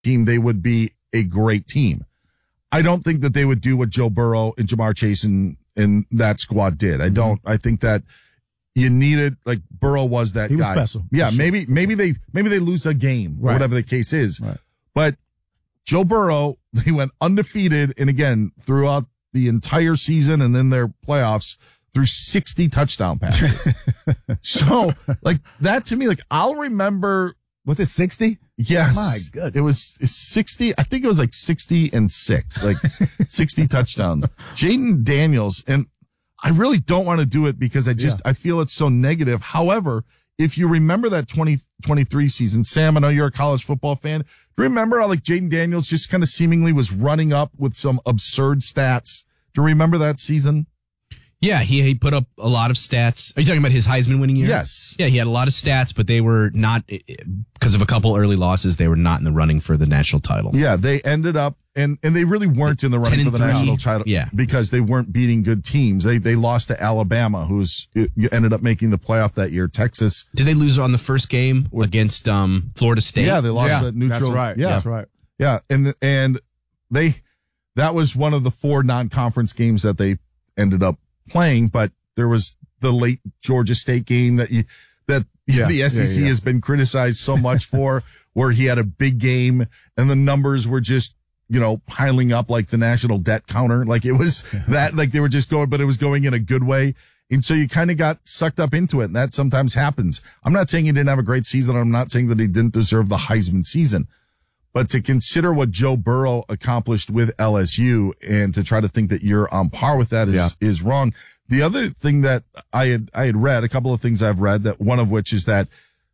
team, they would be a great team. I don't think that they would do what Joe Burrow and Jamar Chase and that squad did. I don't. I think that you needed, like, Burrow was that guy. He was special. Yeah, maybe they lose a game, or whatever the case is. Right. But Joe Burrow, they went undefeated, and again, throughout the entire season and then their playoffs, threw 60 touchdown passes. So, like, that to me, like, I'll remember. Was it 60? Yes. My goodness. It was 60. I think it was like 60-6, like 60 touchdowns. Jaden Daniels, and I really don't want to do it because I feel it's so negative. However, if you remember that 2023 season, Sam, I know you're a college football fan. Do you remember how, like, Jaden Daniels just kind of seemingly was running up with some absurd stats? Do you remember that season? Yeah, he put up a lot of stats. Are you talking about his Heisman winning year? Yes. Yeah, he had a lot of stats, but they were not, because of a couple early losses, they were not in the running for the national title. Yeah, they ended up, and they really weren't in the running for the national title, because they weren't beating good teams. They lost to Alabama, who's ended up making the playoff that year. Texas. Did they lose on the first game against Florida State? Yeah, they lost the neutral. That's right. Yeah, that's right. Yeah, and that was one of the 4 non-conference games that they ended up playing, but there was the late Georgia State game that the SEC has been criticized so much for, where he had a big game and the numbers were just, piling up like the national debt counter. Like, it was that, like, they were just going, but it was going in a good way. And so you kind of got sucked up into it, and that sometimes happens. I'm not saying he didn't have a great season. I'm not saying that he didn't deserve the Heisman season. But to consider what Joe Burrow accomplished with LSU and to try to think that you're on par with that is wrong. The other thing that I had read, a couple of things I've read, that one of which is that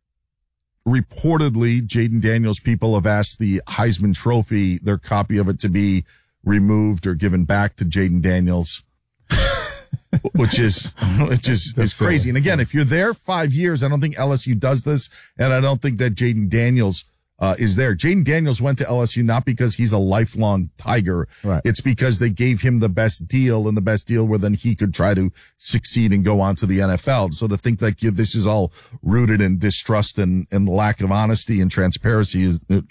reportedly Jaden Daniels people have asked the Heisman Trophy, their copy of it, to be removed or given back to Jaden Daniels, which is crazy. And again, if you're there 5 years, I don't think LSU does this, and I don't think that Jaden Daniels is there. Jaden Daniels went to LSU not because he's a lifelong Tiger. Right. It's because they gave him the best deal, and the best deal where then he could try to succeed and go on to the NFL. So to think like this is all rooted in distrust and lack of honesty and transparency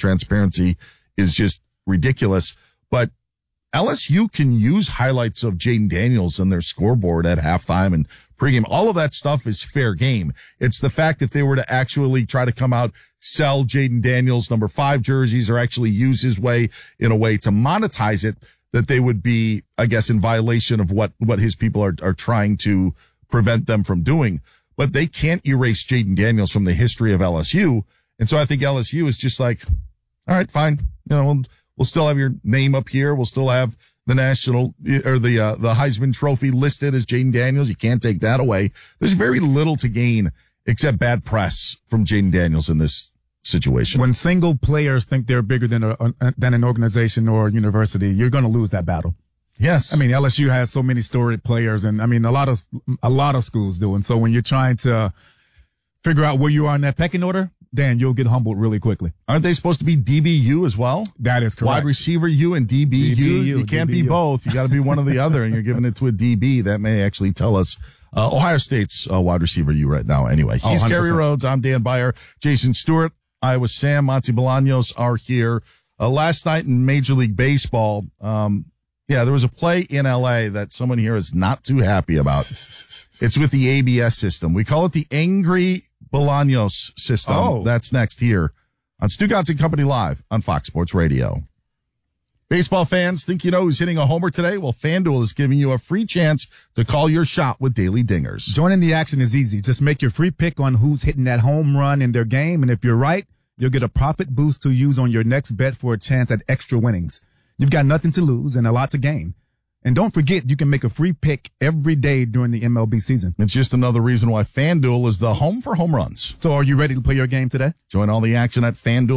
is just ridiculous. But LSU can use highlights of Jaden Daniels in their scoreboard at halftime and pregame. All of that stuff is fair game. It's the fact if they were to actually try to come out, sell Jaden Daniels number 5 jerseys, or actually use his way in a way to monetize it, that they would be, I guess, in violation of what his people are trying to prevent them from doing. But they can't erase Jaden Daniels from the history of LSU. And so I think LSU is just like, all right, fine. We'll still have your name up here. We'll still have the national or the Heisman Trophy listed as Jaden Daniels. You can't take that away. There's very little to gain except bad press from Jaden Daniels in this situation. When single players think they're bigger than an organization or a university, you're going to lose that battle. Yes. I mean, LSU has so many storied players, and I mean, a lot of schools do. And so when you're trying to figure out where you are in that pecking order, then you'll get humbled really quickly. Aren't they supposed to be DBU as well? That is correct. Wide receiver U and DBU. You can't be both. You got to be one or the other, and you're giving it to a DB. That may actually tell us Ohio State's wide receiver U right now. Anyway, he's Kerry Rhodes. I'm Dan Beyer. Jason Stewart. Iowa Sam. Monty Bolaños are here. Last night in Major League Baseball, there was a play in LA that someone here is not too happy about. It's with the ABS system. We call it the Angry Bolaños system. Oh. That's next here on Stu Gatz and Company Live on Fox Sports Radio. Baseball fans, think you know who's hitting a homer today? Well, FanDuel is giving you a free chance to call your shot with Daily Dingers. Joining the action is easy. Just make your free pick on who's hitting that home run in their game, and if you're right, you'll get a profit boost to use on your next bet for a chance at extra winnings. You've got nothing to lose and a lot to gain. And don't forget, you can make a free pick every day during the MLB season. It's just another reason why FanDuel is the home for home runs. So are you ready to play your game today? Join all the action at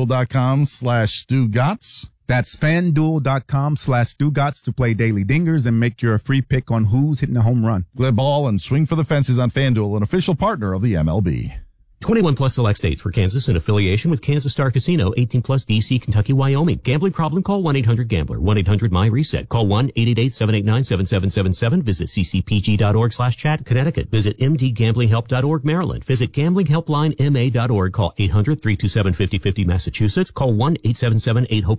FanDuel.com/StuGatz. That's FanDuel.com/StuGatz to play Daily Dingers and make your free pick on who's hitting a home run. Play ball and swing for the fences on FanDuel, an official partner of the MLB. 21 plus select states for Kansas in affiliation with Kansas Star Casino, 18 plus DC, Kentucky, Wyoming. Gambling problem? Call 1-800-GAMBLER. 1-800-MY-RESET. Call 1-888-789-7777. Visit ccpg.org/chat. Connecticut. Visit mdgamblinghelp.org. Maryland. Visit gamblinghelplinema.org. Call 800-327-5050. Massachusetts. Call 1-877-8-HOPE.